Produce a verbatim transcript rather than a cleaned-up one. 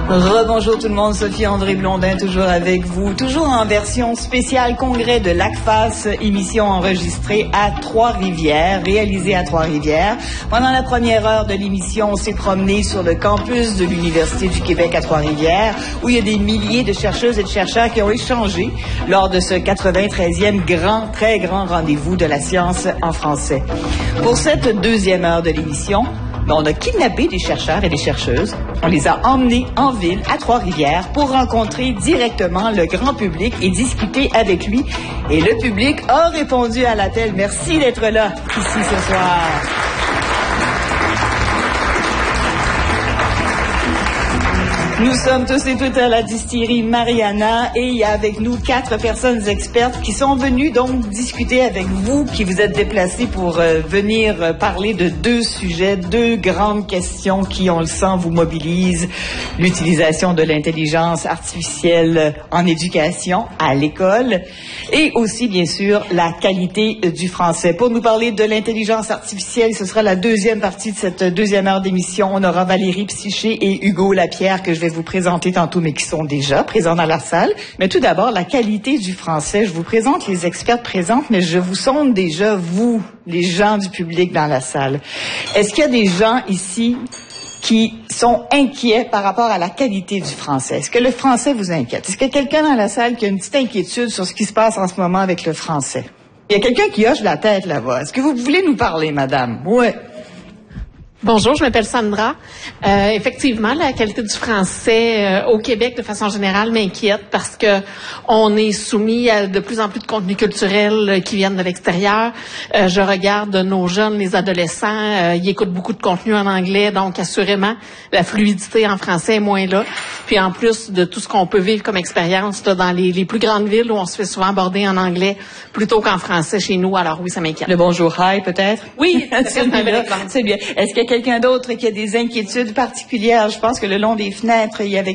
Rebonjour tout le monde, Sophie André Blondin toujours avec vous, toujours en version spéciale congrès de l'A C F A S, émission enregistrée à Trois-Rivières, réalisée à Trois-Rivières. Pendant la première heure de l'émission, on s'est promené sur le campus de l'Université du Québec à Trois-Rivières, où il y a des milliers de chercheuses et de chercheurs qui ont échangé lors de ce quatre-vingt-treizième grand, très grand rendez-vous de la science en français. Pour cette deuxième heure de l'émission, on a kidnappé des chercheurs et des chercheuses. On les a emmenés en ville, à Trois-Rivières, pour rencontrer directement le grand public et discuter avec lui. Et le public a répondu à l'appel. Merci d'être là, ici, ce soir. Nous sommes tous et toutes à la distillerie Mariana et il y a avec nous quatre personnes expertes qui sont venues donc discuter avec vous, qui vous êtes déplacés pour euh, venir euh, parler de deux sujets, deux grandes questions qui, on le sent, vous mobilisent. L'utilisation de l'intelligence artificielle en éducation à l'école et aussi, bien sûr, la qualité du français. Pour nous parler de l'intelligence artificielle, ce sera la deuxième partie de cette deuxième heure d'émission. On aura Valérie Psyché et Hugo Lapierre que je vais vous présenter tantôt, mais qui sont déjà présents dans la salle. Mais tout d'abord, la qualité du français. Je vous présente les experts présentes, mais je vous sonde déjà, vous, les gens du public dans la salle. Est-ce qu'il y a des gens ici qui sont inquiets par rapport à la qualité du français? Est-ce que le français vous inquiète? Est-ce qu'il y a quelqu'un dans la salle qui a une petite inquiétude sur ce qui se passe en ce moment avec le français? Il y a quelqu'un qui hoche la tête là-bas. Est-ce que vous voulez nous parler, madame? Oui. Bonjour, je m'appelle Sandra. Euh, effectivement, la qualité du français euh, au Québec, de façon générale, m'inquiète parce que on est soumis à de plus en plus de contenus culturels euh, qui viennent de l'extérieur. Euh, je regarde nos jeunes, les adolescents, euh, ils écoutent beaucoup de contenu en anglais, donc assurément, la fluidité en français est moins là. Puis en plus de tout ce qu'on peut vivre comme expérience là, dans les, les plus grandes villes où on se fait souvent aborder en anglais plutôt qu'en français chez nous, alors oui, ça m'inquiète. Le bonjour, hi, peut-être? Oui, c'est bien. C'est bien. Est-ce qu'il y a quelqu'un d'autre qui a des inquiétudes particulières? Je pense que le long des fenêtres, il y avait